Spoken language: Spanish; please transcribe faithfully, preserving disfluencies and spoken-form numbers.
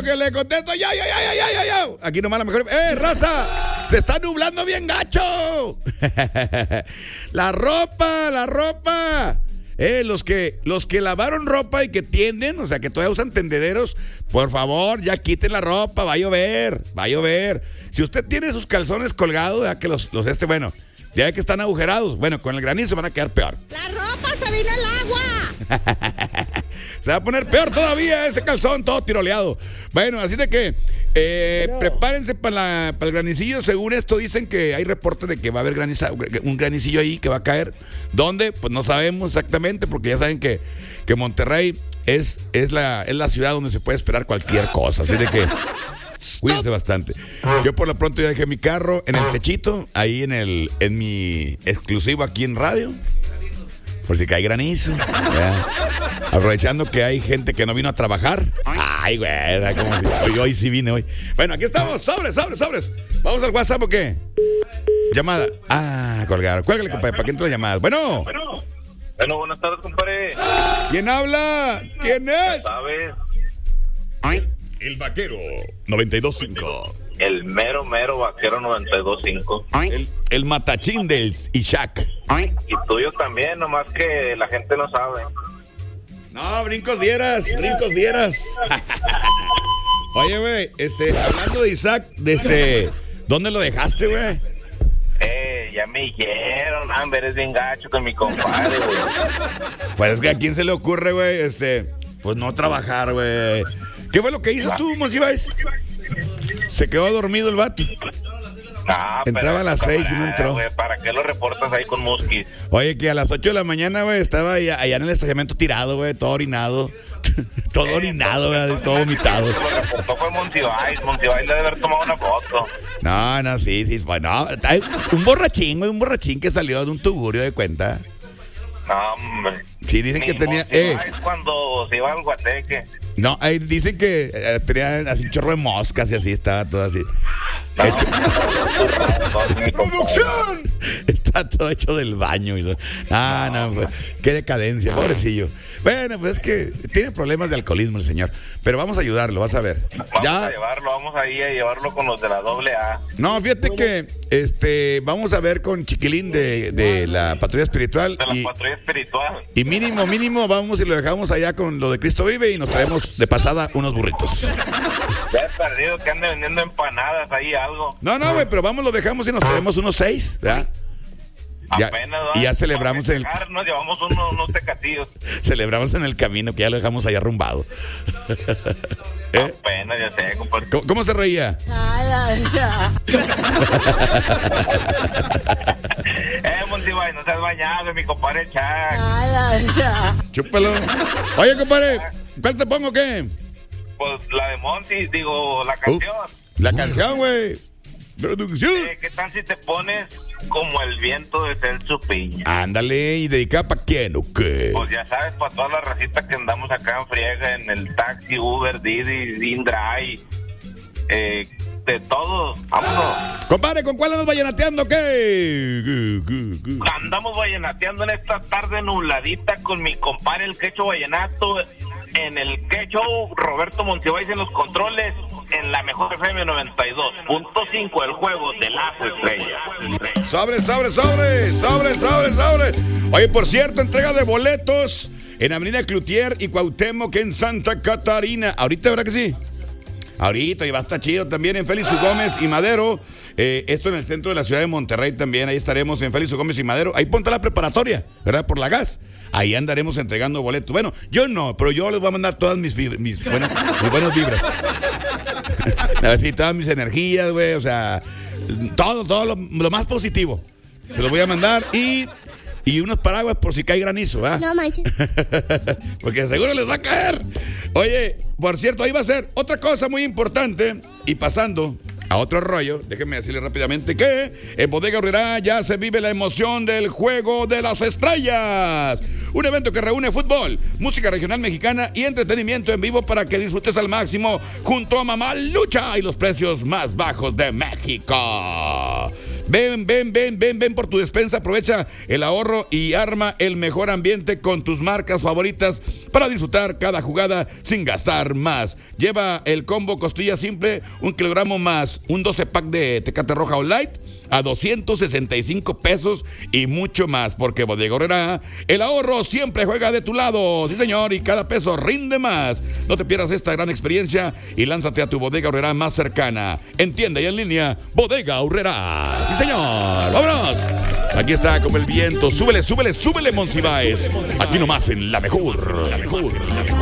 que le contesto, ya, ya, ya, ya, ya, ya, ya. Aquí nomás la mejor. ¡Eh, raza! Se está nublando bien gacho. La ropa, la ropa. Eh, los que, los que lavaron ropa y que tienden, o sea, que todavía usan tendederos, por favor, ya quiten la ropa, va a llover, va a llover. Si usted tiene sus calzones colgados, ya que los, los este, bueno, ya que están agujerados, bueno, con el granizo van a quedar peor. La ropa se vino el agua. Se va a poner peor todavía ese calzón, todo tiroleado. Bueno, así de que eh, no. prepárense para el granicillo. Según esto dicen que hay reportes de que va a haber graniza, un granicillo ahí que va a caer. ¿Dónde? Pues no sabemos exactamente, porque ya saben que, que Monterrey es, es, la, es la ciudad donde se puede esperar cualquier cosa. Así de que cuídense bastante. Yo por lo pronto ya dejé mi carro en el techito, ahí en el en mi exclusivo aquí en radio. Por si cae granizo. ¿Ya? Aprovechando que hay gente que no vino a trabajar. Ay, güey, como si, hoy, hoy sí vine hoy. Bueno, aquí estamos. Sobres, sobres, sobres. ¿Vamos al WhatsApp o qué? Llamada. Ah, colgaron. Cuélgale, compadre, ¿para qué entra las llamadas? Bueno. Bueno. Bueno, buenas tardes, compadre. ¿Quién habla? ¿Quién es? ¿Sabes? El Vaquero noventa y dos punto cinco. El mero, mero Vaquero noventa y dos punto cinco. El, el matachín del Ishak. Y tuyo también, nomás que la gente no sabe. No, brincos dieras, brincos dieras. Oye, güey, este, hablando de Isaac, de este, ¿dónde lo dejaste, güey? Eh, ya me dijeron, Amber, eres bien gacho con mi compadre, güey. Pues es que a quién se le ocurre, güey, este, pues no trabajar, güey. ¿Qué fue lo que hizo tú, Monsiváis? Se quedó dormido el vato. No, entraba a las seis y no entró. Wey, ¿para qué lo reportas ahí con Musquis? Oye, que a las ocho de la mañana, güey, estaba allá, allá en el estacionamiento tirado, güey, todo orinado. todo eh, orinado, güey, todo vomitado. Lo reportó fue Monsiváis. Monsiváis le debe haber tomado una foto. No, no, sí, sí. No, un borrachín, güey, un borrachín que salió de un tugurio de cuenta. No, hombre. Sí, dicen Ni que tenía. Eh. cuando se iba al Guateque. No, ahí dicen que eh, tenía así un chorro de moscas y así estaba todo así. No, hecho... ¡Producción! Está todo hecho del baño. Y... Ah, no, no pues, qué decadencia, pobrecillo. Bueno, pues es que tiene problemas de alcoholismo el señor. Pero vamos a ayudarlo, vas a ver. Vamos ya... a llevarlo, vamos ahí a llevarlo con los de la doble A. No, fíjate que este vamos a ver con Chiquilín de, de la Patrulla Espiritual. De la y, Patrulla Espiritual. Y mínimo, mínimo, vamos y lo dejamos allá con lo de Cristo Vive y nos traemos de pasada unos burritos. Ya he perdido que ande vendiendo empanadas ahí, algo. No, no, güey, pero vamos, lo dejamos y nos traemos unos seis, ¿ya? Ya, Apenas, y ya celebramos en el... Nos llevamos unos, unos tecatillos. Celebramos en el camino, que ya lo dejamos allá arrumbado. ¿Eh? Apenas, ya sé, compadre. ¿Cómo, ¿Cómo se reía? eh, Monsiváis, no seas bañado, mi compadre Chac. Chúpalo. Oye, compadre, ¿cuál te pongo qué? Pues la de Monty, digo, la canción. Uh, la canción, güey. Producción. Eh, ¿Qué tal si te pones como el viento de Celso Piña? Ándale, ¿y dedicada para quién o qué? Pues ya sabes, para toda la racita que andamos acá en friega, en el taxi, Uber, Didi, Indrive, eh, de todo. Vámonos. Compadre, ¿con cuál andas vallenateando qué? Andamos vallenateando en esta tarde nubladita con mi compadre el Quecho Vallenato. En el Quecho, Roberto Monsiváis en los controles, en la mejor F M noventa y dos punto cinco, el juego de las estrellas. Sobre, sobre, sobre, sobre, sobre, sobre. Oye, por cierto, entrega de boletos en Avenida Cloutier y Cuauhtémoc en Santa Catarina. Ahorita, ¿verdad que sí? Ahorita, y va a estar chido también en Félix U. Gómez y Madero. Eh, esto en el centro de la ciudad de Monterrey también. Ahí estaremos en Félix U. Gómez y Madero. Ahí ponte la preparatoria, ¿verdad? Por la gas. Ahí andaremos entregando boletos. Bueno, yo no, pero yo les voy a mandar todas mis, vibra, mis, buenas, mis buenas vibras. Así, todas mis energías, güey. O sea, todo, todo lo, lo más positivo. Se los voy a mandar y, y unos paraguas por si cae granizo, ¿verdad? No manches. Porque seguro les va a caer. Oye, por cierto, ahí va a ser otra cosa muy importante. Y pasando a otro rollo, déjenme decirles rápidamente que en Bodega Aurrerá ya se vive la emoción del Juego de las Estrellas. Un evento que reúne fútbol, música regional mexicana y entretenimiento en vivo para que disfrutes al máximo junto a Mamá Lucha y los precios más bajos de México. Ven, ven, ven, ven, ven por tu despensa. Aprovecha el ahorro y arma el mejor ambiente con tus marcas favoritas para disfrutar cada jugada sin gastar más. Lleva el combo costilla simple, un kilogramo más un doce pack de Tecate Roja o Light a doscientos sesenta y cinco pesos y mucho más, porque Bodega Aurrerá, el ahorro siempre juega de tu lado. Sí, señor, y cada peso rinde más. No te pierdas esta gran experiencia y lánzate a tu Bodega Aurrerá más cercana. En tienda y en línea, Bodega Aurrerá. Sí, señor. ¡Vámonos! Aquí está como el viento. Súbele, súbele, súbele, Monsiváis. Aquí nomás en La Mejor. La Mejor. La Mejor.